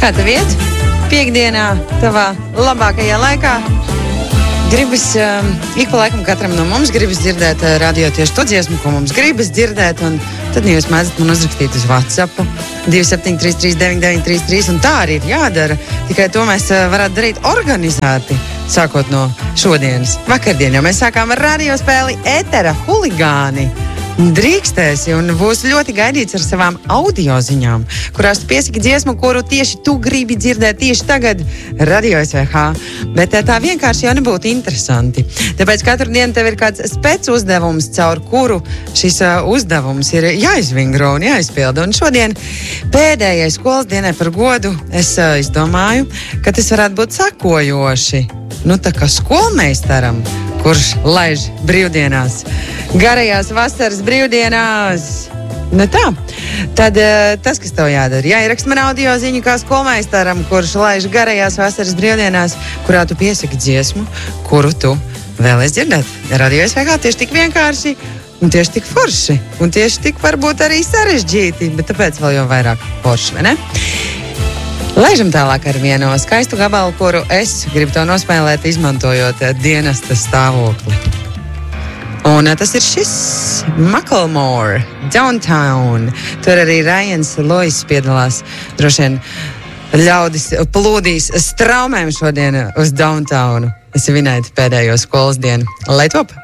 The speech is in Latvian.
Kā tev iet? Piektdienā, tavā labākajā laikā. Gribas, ik pa laikam katram no mums gribas dzirdēt radio tieši to dziesmu, ko mums gribas dzirdēt, un tad jūs mēdzat man uzrakstīt uz WhatsApp 2733993, un tā arī ir jādara. Tikai to mēs varētu darīt organizēti, sākot no šodienas. Vakardien jau mēs sākām ar radiospēli Ētera Huligāni. Drīkstēsi un būs ļoti gaidīts ar savām audio ziņām, kurās tu piesaki dziesmu, kuru tieši tu gribi dzirdēt tieši tagad Radio SVH. Bet tā vienkārši jau nebūtu interesanti. Tāpēc katru dienu tev ir kāds spec uzdevums, caur kuru šis uzdevums ir jāizvingro un jāizpilda. Un šodien pēdējai skolas dienai par godu es izdomāju, ka tas varētu būt sakojoši. Tā kā skolmeistaram, kurš laiž brīvdienās, garajās vasaras brīvdienās. Tā. Tad tas, kas tev jādara, jāieraksta man audio ziņu kā skolmeistaram, kurš laiž garajās vasaras brīvdienās, kurā tu piesaki dziesmu, kuru tu vēlies dzirdēt. Radio SVH tieši tik vienkārši un tieši tik forši un tieši tik varbūt arī sarežģīti, bet tāpēc vēl jau vairāk forši, vai ne? Laižam tālāk ar vienu skaistu gabalu, kuru es gribu to nospēlēt, izmantojot dienesta stāvokli. Un tas ir šis Macklemore, Downtown. Tur arī Ryans Lois piedalās. Droši vien ļaudis plūdīs straumēm šodien uz Downtownu. Es vinētu pēdējo skolas dienu. Lai top!